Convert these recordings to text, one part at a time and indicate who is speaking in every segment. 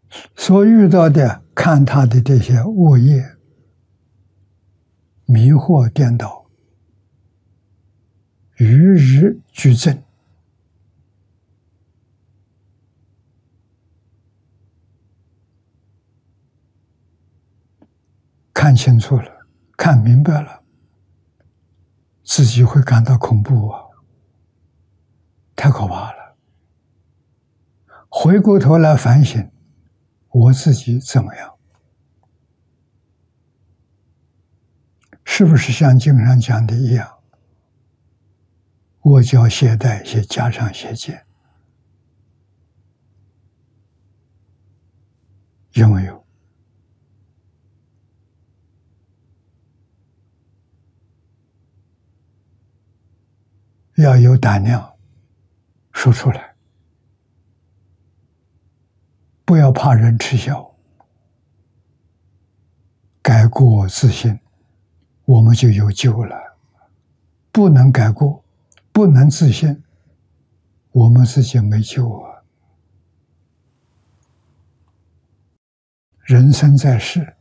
Speaker 1: 所遇到的看他的这些恶业，迷惑颠倒，与日俱增，看清楚了，看明白了，自己会感到恐怖啊，太可怕了。回过头来反省，我自己怎么样？是不是像经上讲的一样，恶教懈怠，些加上邪见？有没有？要有胆量说出来，不要怕人耻笑，改过自新，我们就有救了。不能改过，不能自新，我们自己没救啊。人生在世，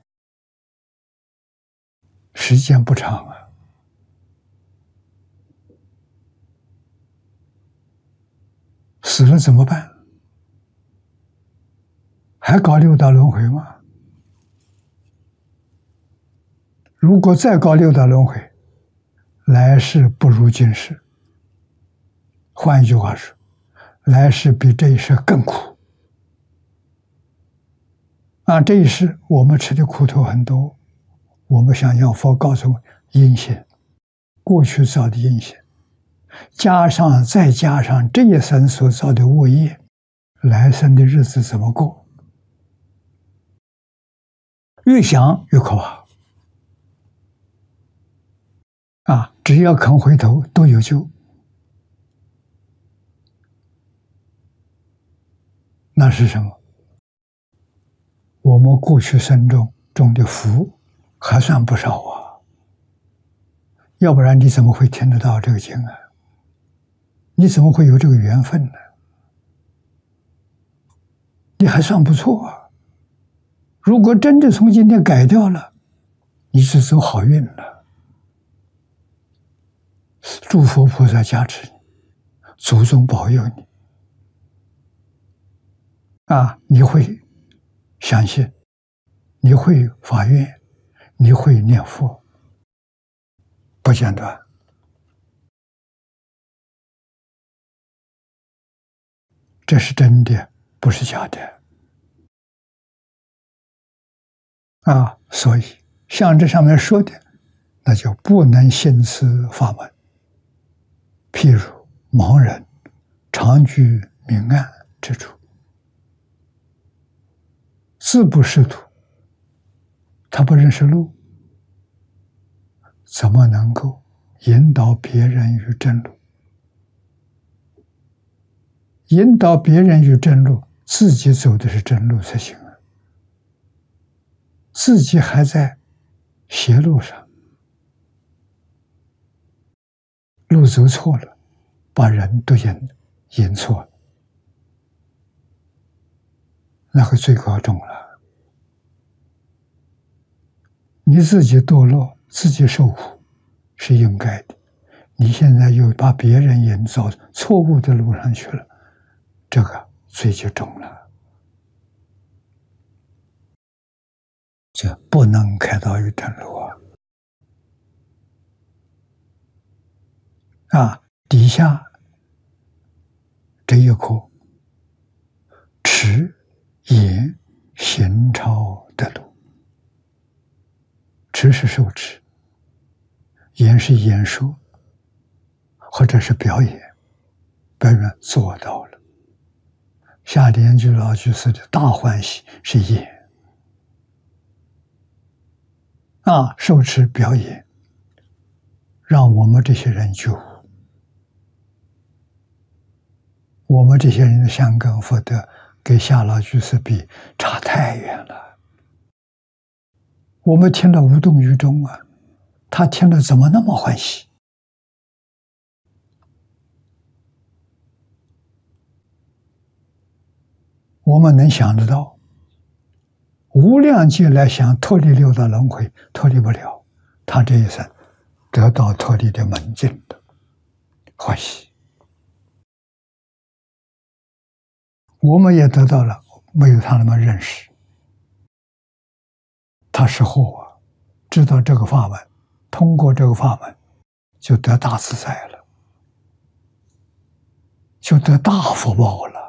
Speaker 1: 时间不长啊。死了怎么办？还搞六道轮回吗？如果再搞六道轮回，来世不如今世。换一句话说，来世比这一世更苦。这一世我们吃的苦头很多，我们想要佛告诉我阴险，过去造的阴险，再加上这一生所造的恶业，来生的日子怎么过？越想越可怕。只要肯回头，都有救。那是什么？我们过去生中种的福还算不少啊，要不然你怎么会听得到这个经啊？你怎么会有这个缘分呢？你还算不错啊。如果真的从今天改掉了，你是走好运了。诸佛菩萨加持你，祖宗保佑你。你会相信，你会发愿，你会念佛，不间断。这是真的，不是假的。所以像这上面说的，那就不能信此法门。譬如盲人常居明暗之处，自不识途，他不认识路，怎么能够引导别人于正路？引导别人于正路，自己走的是正路才行啊。自己还在邪路上，路走错了，把人都引错了，那个罪过重了。你自己堕落，自己受苦是应该的，你现在又把别人引到错误的路上去了，这个罪就重了。这不能开导于正路底下这一课，持言行超的路。持是受持，言是言说，或者是表演，表演做到了。夏莲居老居士的大欢喜是言受持表演，让我们这些人觉悟。我们这些人的善根福德跟夏老居士比差太远了。我们听了无动于衷他听了怎么那么欢喜？我们能想得到， 无量劫来想脱离六道轮回，脱离不了，他这一生得到脱离的门径的欢喜，我们也得到了，没有他那么认识。他是后啊，知道这个法门，通过这个法门就得大自在了，就得大福报了。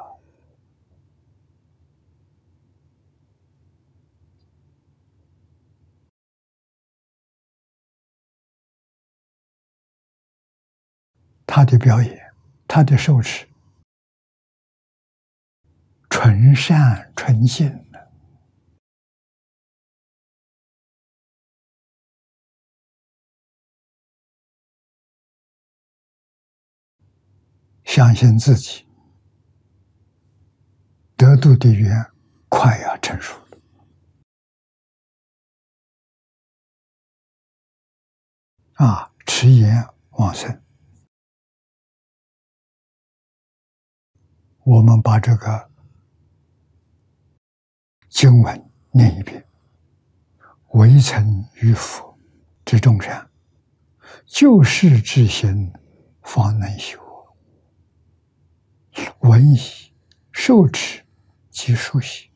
Speaker 1: 他的表演，他的受持，纯善纯性的，相信自己得度的缘快要成熟了啊！持言往生，我们把这个经文念一遍：唯曾于佛之众善，救世之行方能修。闻已受持及书写，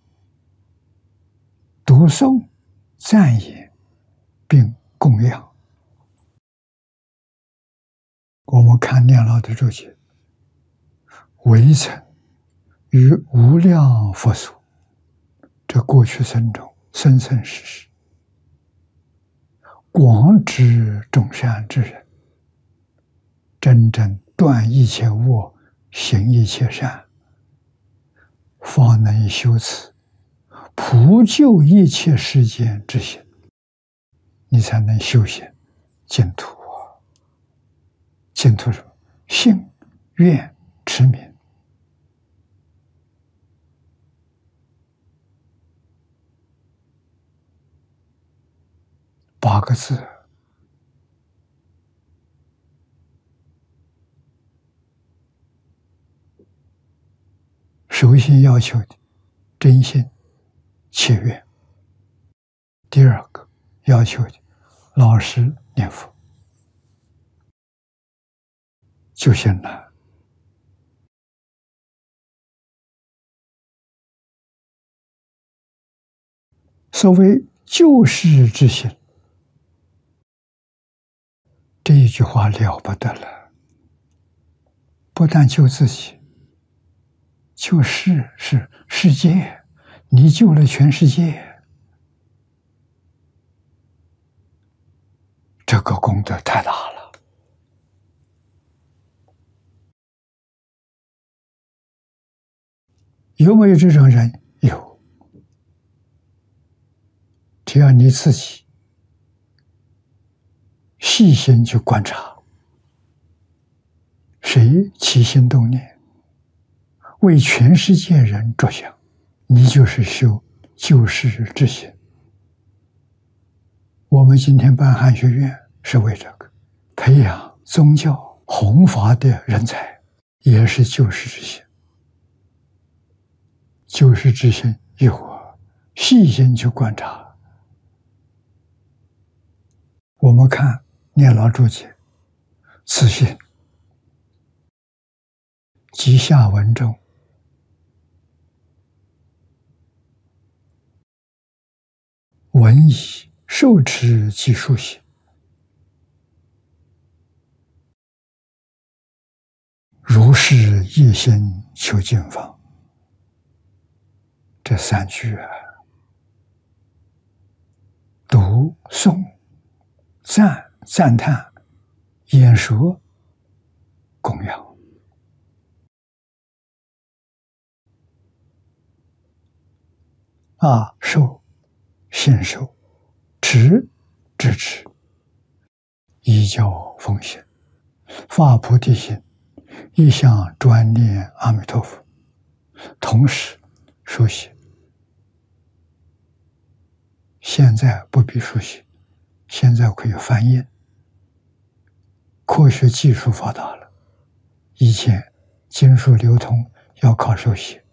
Speaker 1: 读诵赞言并供养。我们看念老的注解：唯曾于无量佛所，这过去生中生生世世广知众善之人，真正断一切恶，行一切善，方能修此普救一切世间之行，你才能修行净土啊！净土什么？信、愿、持、名。8个字。首先要求的真心切愿，第二个要求的老实念佛就行了。所谓救世之行，这一句话了不得了，不但救自己，救世是世界，你救了全世界，这个功德太大了。有没有这种人？有。只要你自己细心去观察，谁起心动念为全世界人着想，你就是修救世之行。我们今天办汉学院是为这个，培养宗教弘法的人才，也是救世之行。救世之行有我细心去观察。我们看念老注解，此行即下文中闻已受持及书写，如是一心求净方。这3句啊，读诵赞叹演说供养啊，受信受，持支持，依教奉行，发菩提心，一向专念阿弥陀佛，同时书写。现在不必书写，现在可以翻印，科学技术发达了。以前经书流通要靠手写，